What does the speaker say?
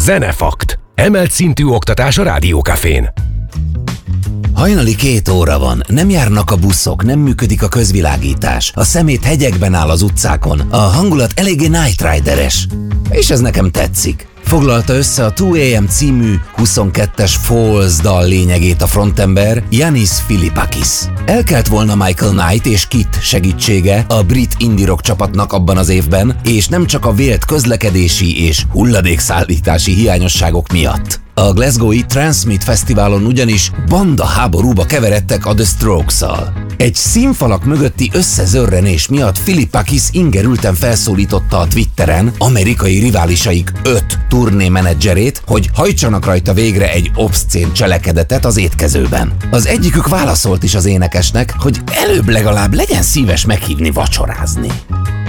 Zenefakt. Emelt szintű oktatás a Rádiókafén. Hajnali 2 óra van, nem járnak a buszok, nem működik a közvilágítás, a szemét hegyekben áll az utcákon, a hangulat eléggé Night Rider-es. És ez nekem tetszik. Foglalta össze a 2AM című 22-es Falls dal lényegét a frontember, Yannis Philippakis. Elkelt volna Michael Knight és Kit segítsége a brit indie rock csapatnak abban az évben, és nem csak a vélt közlekedési és hulladékszállítási hiányosságok miatt. A Glasgow-i Transmit Fesztiválon ugyanis banda háborúba keveredtek a The Strokes-szal. Egy színfalak mögötti összezörrenés miatt Philippakis ingerülten felszólította a Twitteren amerikai riválisaik 5 turnémenedzserét, hogy hajtsanak rajta végre egy obszcén cselekedetet az étkezőben. Az egyikük válaszolt is az énekesnek, hogy előbb legalább legyen szíves meghívni vacsorázni.